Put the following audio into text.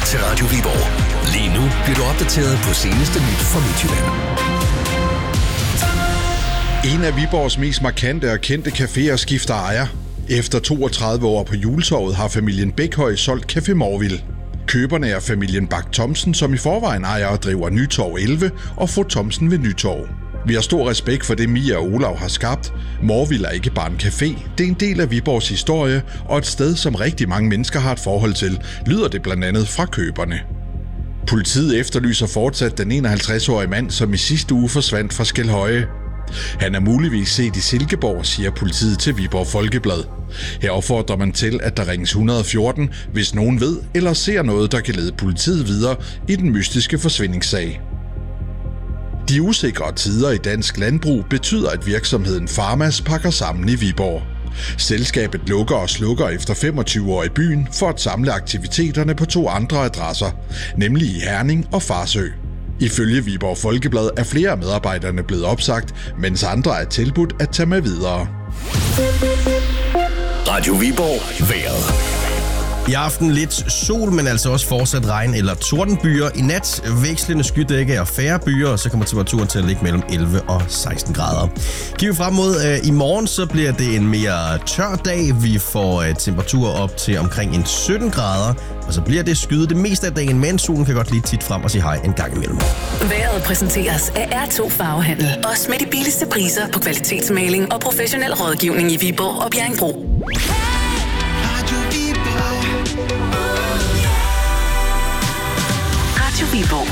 til Radio Viborg. Lige nu bliver du opdateret på seneste nyt fra Midtjylland. En af Viborgs mest markante og kendte caféer skifter ejer. Efter 32 år på Juletorvet har familien Bækhøj solgt Café Morville. Køberne er familien Bak Thomsen, som i forvejen ejer og driver Nytorv 11 og Fru Thomsen ved Nytorv. Vi har stor respekt for det, Mia og Olav har skabt. Morville er ikke bare en café. Det er en del af Viborgs historie og et sted, som rigtig mange mennesker har et forhold til, lyder det blandt andet fra køberne. Politiet efterlyser fortsat den 51-årige mand, som i sidste uge forsvandt fra Skelhøje. Han er muligvis set i Silkeborg, siger politiet til Viborg Folkeblad. Her opfordrer man til, at der ringes 114, hvis nogen ved eller ser noget, der kan lede politiet videre i den mystiske forsvindingssag. De usikre tider i dansk landbrug betyder, at virksomheden Farmas pakker sammen i Viborg. Selskabet lukker og slukker efter 25 år i byen for at samle aktiviteterne på 2 andre adresser, nemlig i Herning og Farsø. Ifølge Viborg Folkeblad er flere af medarbejderne blevet opsagt, mens andre er tilbudt at tage med videre. Radio Viborg vejret. I aften lidt sol, men altså også fortsat regn eller tordenbyer. I nat vekslende skydække og færre byer, og så kommer temperaturen til at ligge mellem 11 og 16 grader. Kigger vi frem mod i morgen, så bliver det en mere tør dag. Vi får temperaturer op til omkring en 17 grader, og så bliver det skyet det meste af dagen, men solen kan godt lige tit frem og sige hej en gang imellem. Vejret præsenteres af R2 Farvehandel. Også med de billigste priser på kvalitetsmaling og professionel rådgivning i Viborg og Bjerringbro. Radio Viborg.